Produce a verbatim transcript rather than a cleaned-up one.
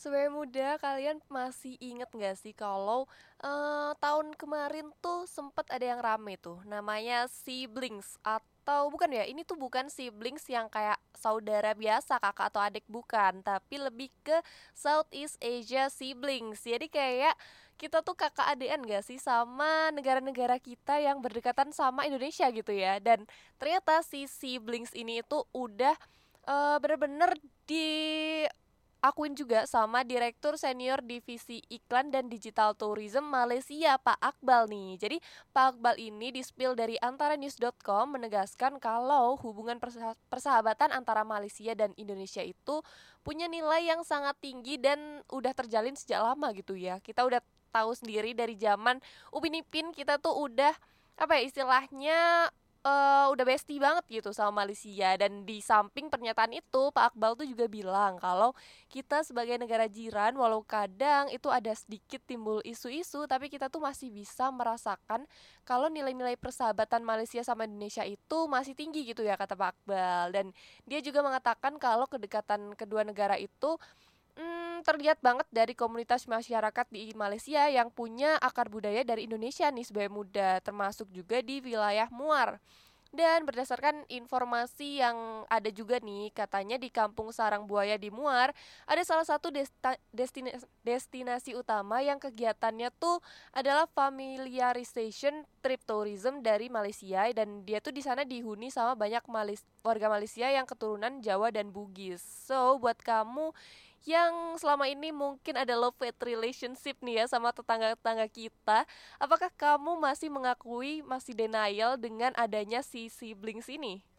Sebagai muda, kalian masih inget nggak sih kalau eh, tahun kemarin tuh sempet ada yang rame tuh, namanya siblings atau bukan ya? Ini tuh bukan siblings yang kayak saudara biasa, kakak atau adik bukan, tapi lebih ke Southeast Asia siblings. Jadi kayak kita tuh kakak adean gak sih sama negara-negara kita yang berdekatan sama Indonesia gitu ya. Dan ternyata si siblings ini itu udah eh bener-bener di akuin juga sama Direktur Senior Divisi Iklan dan Digital Tourism Malaysia, Pak Akbal nih. Jadi, Pak Akbal ini di-spill dari antaranews dot com menegaskan kalau hubungan persa- persahabatan antara Malaysia dan Indonesia itu punya nilai yang sangat tinggi dan udah terjalin sejak lama gitu ya. Kita udah tahu sendiri dari zaman Upin Ipin kita tuh udah apa ya istilahnya eh udah bestie banget gitu sama Malaysia. Dan di samping pernyataan itu Pak Akbal tuh juga bilang kalau kita sebagai negara jiran walau kadang itu ada sedikit timbul isu-isu tapi kita tuh masih bisa merasakan kalau nilai-nilai persahabatan Malaysia sama Indonesia itu masih tinggi gitu ya kata Pak Akbal. Dan dia juga mengatakan kalau kedekatan kedua negara itu Hmm, terlihat banget dari komunitas masyarakat di Malaysia yang punya akar budaya dari Indonesia nih sebagai muda, termasuk juga di wilayah Muar. Dan berdasarkan informasi yang ada juga nih, katanya di Kampung Sarang Buaya di Muar, ada salah satu desta- destinasi, destinasi utama yang kegiatannya tuh adalah familiarization trip tourism dari Malaysia, dan dia tuh di sana dihuni sama banyak Malis- warga Malaysia yang keturunan Jawa dan Bugis. So, buat kamu yang selama ini mungkin ada love hate relationship nih ya sama tetangga-tetangga kita, apakah kamu masih mengakui, masih denial dengan adanya si siblings ini?